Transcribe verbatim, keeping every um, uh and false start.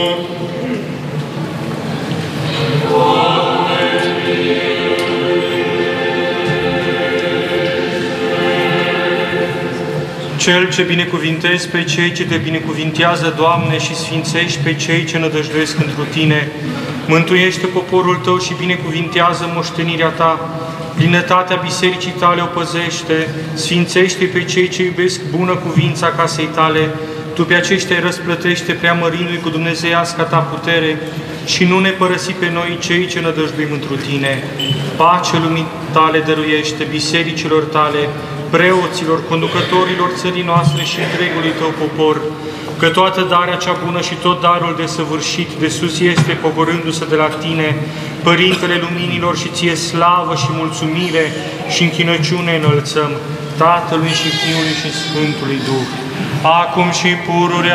Cel ce binecuvintezi pe cei ce te binecuvintează, Doamne, și sfințești pe cei ce nădăjduiesc întru Tine, mântuiește poporul Tău și binecuvintează moștenirea Ta, plinătatea bisericii Tale o păzește, sfințește pe cei ce iubesc bună cuvința casei Tale, Tu pe aceștia îi răsplătește preamărindu-i cu dumnezeiasca Ta putere și nu ne părăsi pe noi cei ce nădăjduim întru Tine. Pace lumii Tale dăruiește, bisericilor Tale, preoților, conducătorilor țării noastre și întregului Tău popor, că toată darea cea bună și tot darul desăvârșit de sus este, coborându-se de la Tine, Părintele Luminilor, și Ție slavă și mulțumire și închinăciune înălțăm, Tatălui și Fiului și Sfântului Duh, acum și pururea